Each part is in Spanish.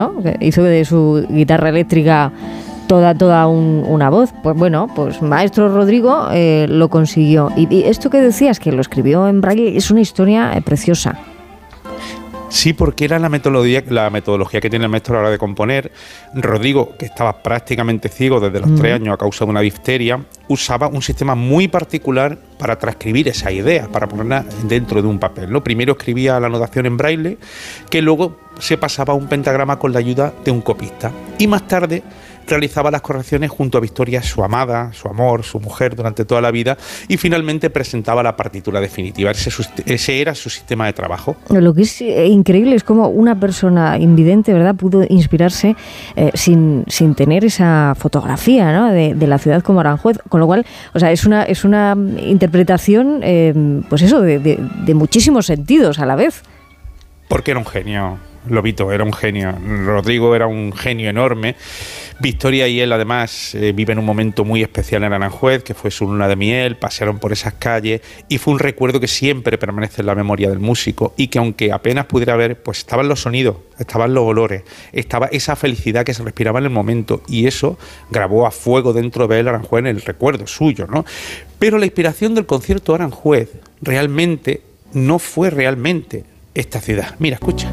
¿no? Que hizo de su guitarra eléctrica toda una voz. Pues bueno, pues Maestro Rodrigo lo consiguió. Y esto que decías, que lo escribió en braille, es una historia preciosa. Sí, porque era la metodología que tiene el maestro a la hora de componer. Rodrigo, que estaba prácticamente ciego desde los 3 años a causa de una difteria, usaba un sistema muy particular para transcribir esa idea, para ponerla dentro de un papel, ¿no? Primero escribía la notación en braille, que luego se pasaba a un pentagrama con la ayuda de un copista. Y más tarde realizaba las correcciones junto a Victoria, su amada, su amor, su mujer durante toda la vida, y finalmente presentaba la partitura definitiva. Ese era su sistema de trabajo. Lo que es increíble es cómo una persona invidente, ¿verdad?, pudo inspirarse sin tener esa fotografía, ¿no?, de la ciudad como Aranjuez, con lo cual, o sea, es una interpretación, pues eso, de muchísimos sentidos a la vez. Porque era un genio. Lobito era un genio, Rodrigo era un genio enorme. Victoria y él además viven un momento muy especial en Aranjuez, que fue su luna de miel, pasearon por esas calles y fue un recuerdo que siempre permanece en la memoria del músico y que aunque apenas pudiera ver, pues estaban los sonidos, estaban los olores, estaba esa felicidad que se respiraba en el momento y eso grabó a fuego dentro de él Aranjuez en el recuerdo suyo, ¿no? Pero la inspiración del concierto de Aranjuez realmente no fue realmente esta ciudad. Mira, escucha.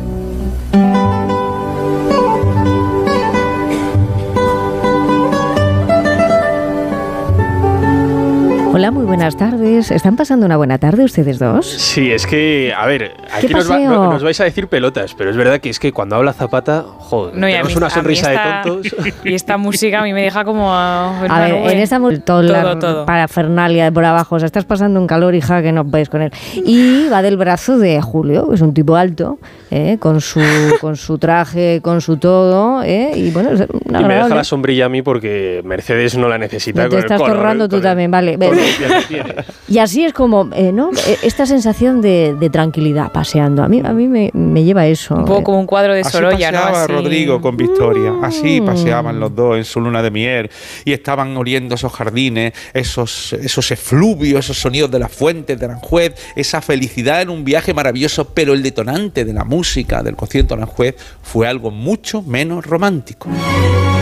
Hola, muy buenas tardes. ¿Están pasando una buena tarde ustedes dos? Sí, es que, a ver, aquí nos vais a decir pelotas, pero es verdad que es que cuando habla Zapata, joder, no, tenemos una sonrisa de tontos. Y esta música a mí me deja como... A ver, en esta todo. Parafernalia de por abajo, o sea, estás pasando un calor, hija, que no podéis con él. Y va del brazo de Julio, que es un tipo alto, con su traje, con su todo, y bueno, es una y me deja la sombrilla a mí porque Mercedes no la necesita. No te estás torrando tú también, vale. Y así es como, ¿no? Esta sensación de tranquilidad paseando. A mí me lleva eso. Un poco como un cuadro de Sorolla, ¿no? Así paseaba Rodrigo con Victoria. Así paseaban los dos en su luna de miel y estaban oliendo esos jardines, esos efluvios, esos sonidos de las fuentes de Aranjuez, esa felicidad en un viaje maravilloso, pero el detonante de la música del concierto de Aranjuez fue algo mucho menos romántico.